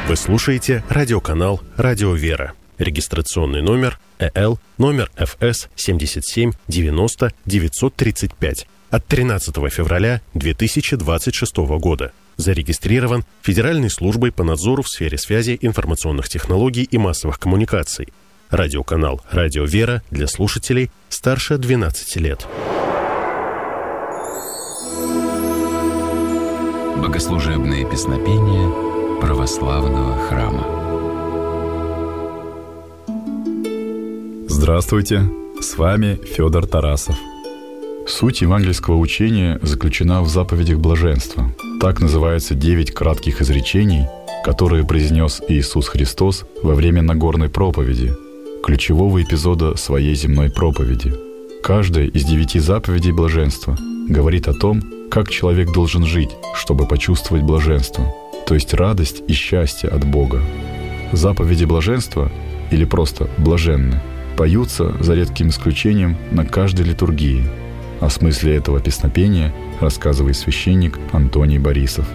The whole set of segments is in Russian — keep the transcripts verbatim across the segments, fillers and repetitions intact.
Вы слушаете радиоканал «Радио Вера». Регистрационный номер э эл, номер эф эс семьдесят семь девяносто девятьсот тридцать пять от тринадцатого февраля две тысячи двадцать шестого года. Зарегистрирован Федеральной службой по надзору в сфере связи, информационных технологий и массовых коммуникаций. Радиоканал «Радио Вера» для слушателей старше двенадцати лет. Богослужебные песнопения православного храма. Здравствуйте, с вами Федор Тарасов. Суть евангельского учения заключена в заповедях блаженства. Так называются девять кратких изречений, которые произнес Иисус Христос во время Нагорной проповеди, ключевого эпизода своей земной проповеди. Каждая из девяти заповедей блаженства говорит о том, как человек должен жить, чтобы почувствовать блаженство, то есть радость и счастье от Бога. Заповеди блаженства, или просто блаженны, поются, за редким исключением, на каждой литургии. О смысле этого песнопения рассказывает священник Антоний Борисов.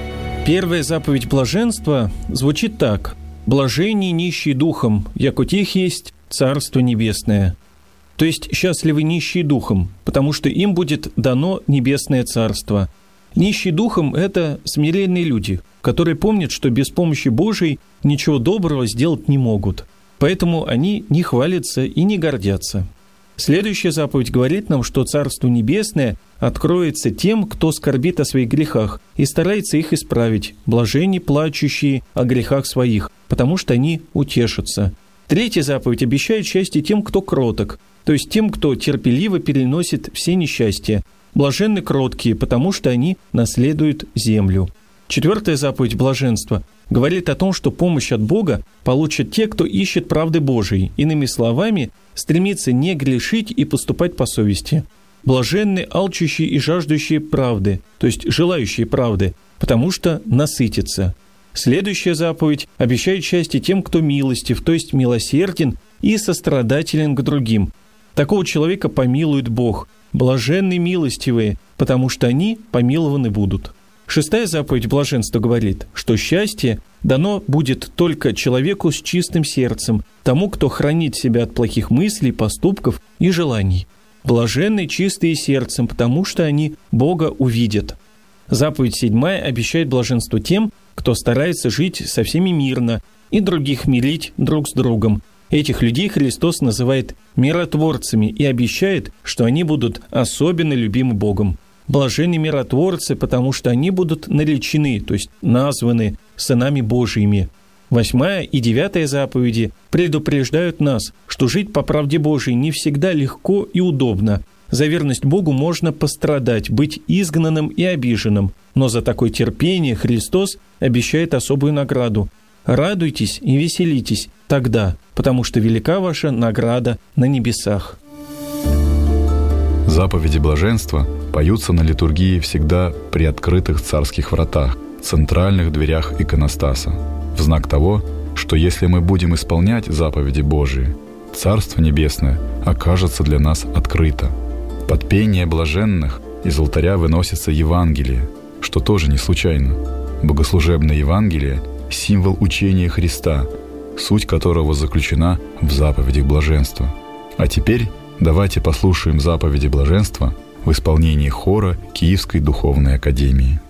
Первая заповедь блаженства звучит так: «Блаженни нищие духом, яко тех есть Царство Небесное». То есть счастливы нищие духом, потому что им будет дано небесное царство. Нищие духом – это смиренные люди, которые помнят, что без помощи Божией ничего доброго сделать не могут. Поэтому они не хвалятся и не гордятся. Следующая заповедь говорит нам, что Царство Небесное откроется тем, кто скорбит о своих грехах и старается их исправить, блаженни плачущие о грехах своих, потому что они утешатся. Третья заповедь обещает счастье тем, кто кроток, то есть тем, кто терпеливо переносит все несчастья. Блаженны кроткие, потому что они наследуют землю. Четвертая заповедь блаженства говорит о том, что помощь от Бога получат те, кто ищет правды Божией. Иными словами, стремится не грешить и поступать по совести. Блаженны алчущие и жаждущие правды, то есть желающие правды, потому что насытятся. Следующая заповедь обещает счастье тем, кто милостив, то есть милосерден и сострадателен к другим. Такого человека помилует Бог. Блаженны милостивые, потому что они помилованы будут. Шестая заповедь блаженства говорит, что счастье дано будет только человеку с чистым сердцем, тому, кто хранит себя от плохих мыслей, поступков и желаний. Блаженны чистые сердцем, потому что они Бога увидят. Заповедь седьмая обещает блаженство тем, кто старается жить со всеми мирно и других мирить друг с другом. Этих людей Христос называет миротворцами и обещает, что они будут особенно любимы Богом. Блаженны миротворцы, потому что они будут наречены, то есть названы сынами Божьими. Восьмая и девятая заповеди предупреждают нас, что жить по правде Божией не всегда легко и удобно. За верность Богу можно пострадать, быть изгнанным и обиженным, но за такое терпение Христос обещает особую награду. Радуйтесь и веселитесь тогда, потому что велика ваша награда на небесах. Заповеди блаженства поются на литургии всегда при открытых царских вратах, центральных дверях иконостаса, в знак того, что если мы будем исполнять заповеди Божии, Царство Небесное окажется для нас открыто. Под пение блаженных из алтаря выносится Евангелие, что тоже не случайно. Богослужебное Евангелие – символ учения Христа, суть которого заключена в заповедях блаженства. А теперь давайте послушаем заповеди блаженства в исполнении хора Киевской духовной академии.